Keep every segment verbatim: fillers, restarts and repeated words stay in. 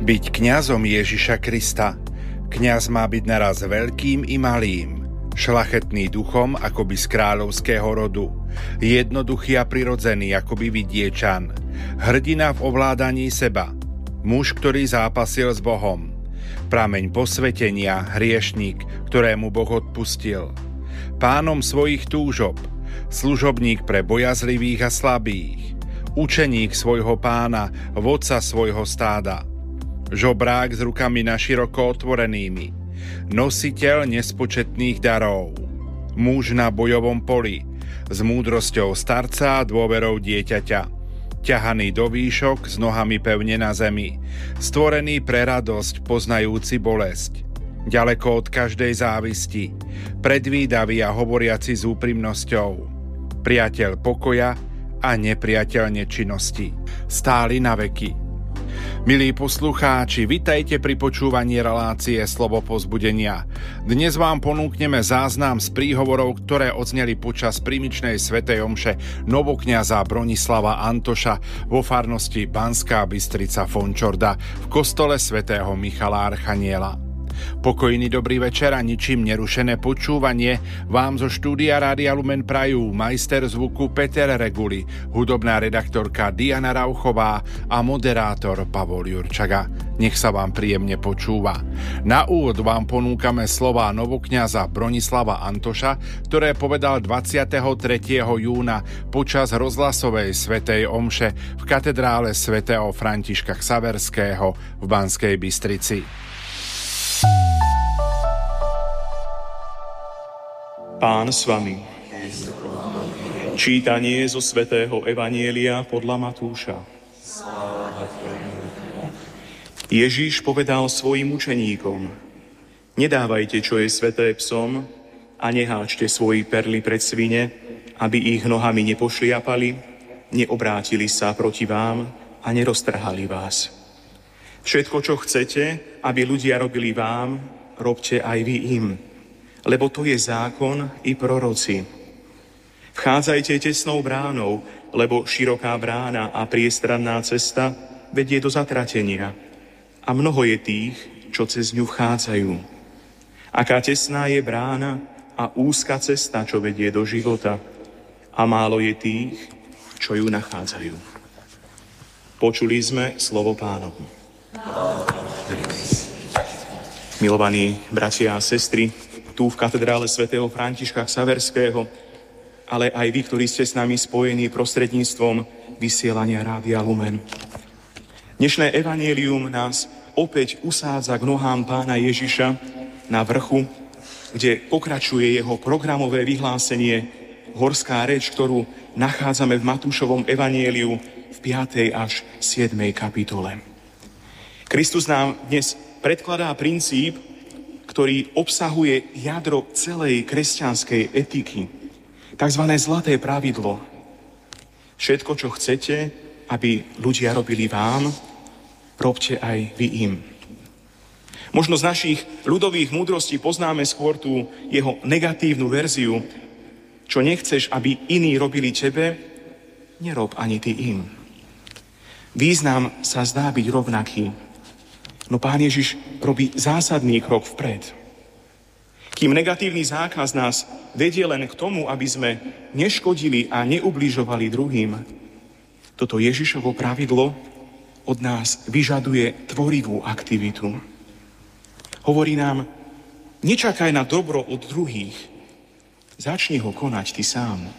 Byť kňazom Ježiša Krista. Kňaz má byť naraz veľkým i malým, šľachetný duchom akoby z kráľovského rodu, jednoduchý a prirodzený akoby vidiečan, hrdina v ovládaní seba, muž, ktorý zápasil s Bohom, prameň posvetenia, hriešník, ktorému Boh odpustil, pánom svojich túžob, služobník pre bojazlivých a slabých, učeník svojho pána, vodca svojho stáda, žobrák s rukami naširoko otvorenými, nositeľ nespočetných darov, muž na bojovom poli, s múdrosťou starca a dôverou dieťaťa, ťahaný do výšok s nohami pevne na zemi, stvorený pre radosť, poznajúci bolesť, ďaleko od každej závisti, predvídavý a hovoriaci s úprimnosťou, priateľ pokoja a nepriateľ nečinnosti, stály na veky. Milí poslucháči, vitajte pri počúvaní relácie Slovo povzbudenia. Dnes vám ponúkneme záznam z príhovorov, ktoré odzneli počas prímičnej svätej omše novokňaza Bronislava Antoša vo farnosti Banská Bystrica Fončorda v kostole svätého Michala Archaniela. Pokojný dobrý večer a ničím nerušené počúvanie vám zo štúdia Rádia Lumen prajú majster zvuku Peter Reguli, hudobná redaktorka Diana Rauchová a moderátor Pavol Jurčaga. Nech sa vám príjemne počúva. Na úvod vám ponúkame slová novokňaza Bronislava Antoša, ktoré povedal dvadsiateho tretieho júna počas rozhlasovej svätej omše v katedrále svätého Františka Xaverského v Banskej Bystrici. Pán s vami. Čítanie zo svätého Evanjelia podľa Matúša. Ježiš povedal svojim učeníkom: Nedávajte, čo je sväté psom, a neháčte svoji perly pred svine, aby ich nohami nepošliapali, neobrátili sa proti vám a neroztrhali vás. Všetko, čo chcete, aby ľudia robili vám, robte aj vy im, lebo to je zákon i proroci. Vchádzajte tesnou bránou, lebo široká brána a priestranná cesta vedie do zatratenia, a mnoho je tých, čo cez ňu vchádzajú. Aká tesná je brána a úzka cesta, čo vedie do života, a málo je tých, čo ju nachádzajú. Počuli sme slovo Pánovo. Milovaní bratia a sestry, tu v katedrále svätého Františka Xaverského, ale aj vy, ktorí ste s nami spojení prostredníctvom vysielania Rádia Lumen. Dnešné evanjelium nás opäť usádza k nohám Pána Ježiša na vrchu, kde pokračuje jeho programové vyhlásenie, horská reč, ktorú nachádzame v Matúšovom evanjeliu v piatej až siedmej kapitole. Kristus nám dnes predkladá princíp, ktorý obsahuje jadro celej kresťanskej etiky, takzvané zlaté pravidlo. Všetko, čo chcete, aby ľudia robili vám, robte aj vy im. Možno z našich ľudových múdrostí poznáme skôr tú jeho negatívnu verziu. Čo nechceš, aby iní robili tebe, nerob ani ty im. Význam sa zdá byť rovnaký, no Pán Ježiš robí zásadný krok vpred. Kým negatívny zákaz nás vedie len k tomu, aby sme neškodili a neubližovali druhým, toto Ježišovo pravidlo od nás vyžaduje tvorivú aktivitu. Hovorí nám: nečakaj na dobro od druhých, začni ho konať ty sám.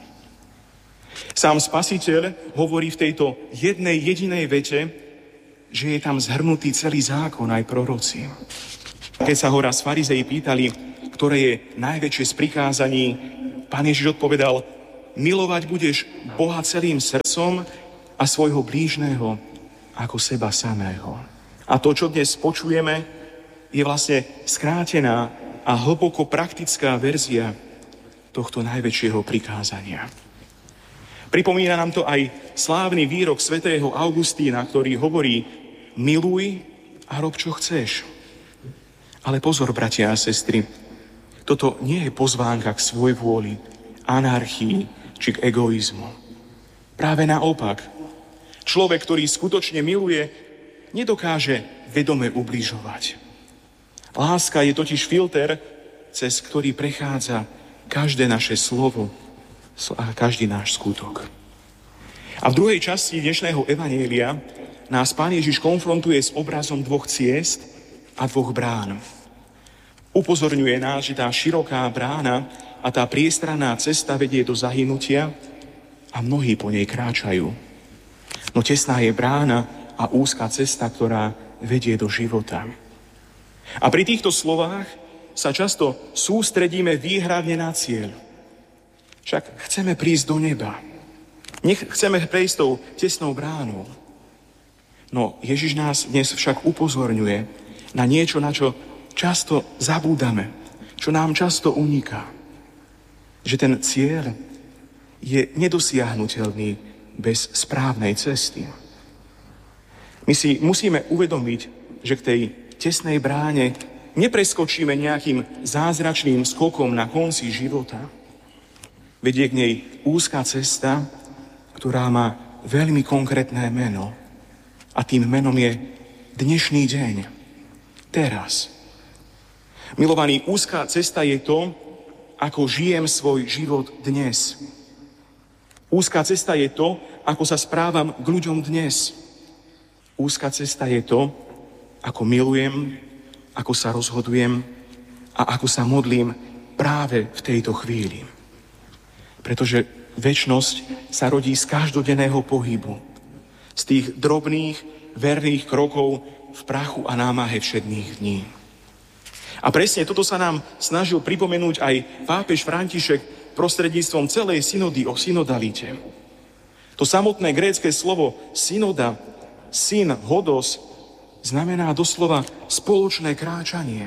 Sám Spasiteľ hovorí v tejto jednej jedinej vete, že je tam zhrnutý celý zákon aj proroci. Keď sa ho raz farizei pýtali, ktoré je najväčšie z prikázaní, Pán Ježiš odpovedal: milovať budeš Boha celým srdcom a svojho blížneho ako seba samého. A to, čo dnes počujeme, je vlastne skrátená a hlboko praktická verzia tohto najväčšieho prikázania. Pripomína nám to aj slávny výrok svätého Augustína, ktorý hovorí: miluj a rob, čo chceš. Ale pozor, bratia a sestry, toto nie je pozvánka k svojvôli, anarchii či k egoizmu. Práve naopak, človek, ktorý skutočne miluje, nedokáže vedome ubližovať. Láska je totiž filter, cez ktorý prechádza každé naše slovo a každý náš skutok. A v druhej časti dnešného evanjelia nás Pán Ježiš konfrontuje s obrazom dvoch ciest a dvoch brán. Upozorňuje nás, že tá široká brána a tá priestranná cesta vedie do zahynutia a mnohí po nej kráčajú. No tesná je brána a úzka cesta, ktorá vedie do života. A pri týchto slovách sa často sústredíme výhradne na cieľ. Však chceme prísť do neba. Nech chceme prejsť tou tesnou bránou. No Ježiš nás dnes však upozorňuje na niečo, na čo často zabúdame, čo nám často uniká. Že ten cieľ je nedosiahnuteľný bez správnej cesty. My si musíme uvedomiť, že k tej tesnej bráne nepreskočíme nejakým zázračným skokom na konci života. Vedie k nej úzká cesta, ktorá má veľmi konkrétne meno. A tým menom je dnešný deň. Teraz. Milovaný, úzká cesta je to, ako žijem svoj život dnes. Úzká cesta je to, ako sa správam k ľuďom dnes. Úzká cesta je to, ako milujem, ako sa rozhodujem a ako sa modlím práve v tejto chvíli. Pretože večnosť sa rodí z každodenného pohybu, z tých drobných, verných krokov v prachu a námahe všedných dní. A presne toto sa nám snažil pripomenúť aj pápež František prostredníctvom celej synody o synodalite. To samotné grécke slovo synoda, syn, hodos, znamená doslova spoločné kráčanie.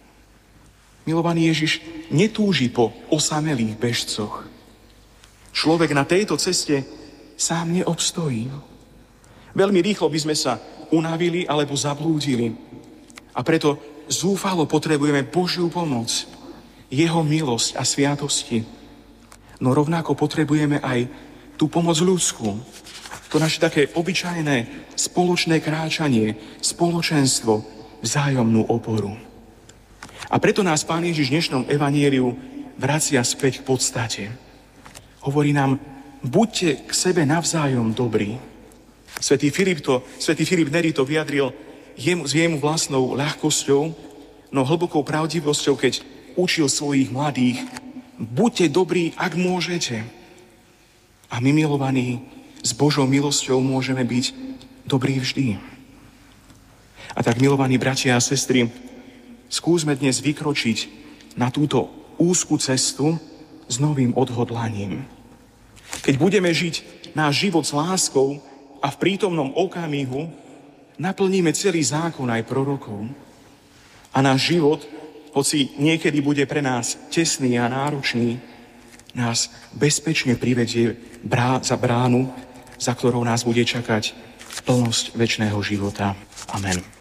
Milovaný Ježiš netúži po osamelých bežcoch. Človek na tejto ceste sám neobstojí. Veľmi rýchlo by sme sa unavili alebo zablúdili. A preto zúfalo potrebujeme Božiu pomoc, jeho milosť a sviatosti. No rovnako potrebujeme aj tú pomoc ľudskú. To naše také obyčajné spoločné kráčanie, spoločenstvo, vzájomnú oporu. A preto nás Pán Ježiš v dnešnom evanjeliu vracia späť k podstate. Hovorí nám, buďte k sebe navzájom dobrí. Svätý Filip, to, Svätý Filip Neri to vyjadril jemu, s jemu vlastnou ľahkosťou, no hlbokou pravdivosťou, keď učil svojich mladých, buďte dobrí, ak môžete. A my, milovaní, s Božou milosťou môžeme byť dobrí vždy. A tak, milovaní bratia a sestry, skúsme dnes vykročiť na túto úzku cestu s novým odhodlaním. Keď budeme žiť náš život s láskou a v prítomnom okamihu, naplníme celý zákon aj prorokov. A náš život, hoci niekedy bude pre nás tesný a náročný, nás bezpečne privedie brá- za bránu, za ktorou nás bude čakať plnosť večného života. Amen.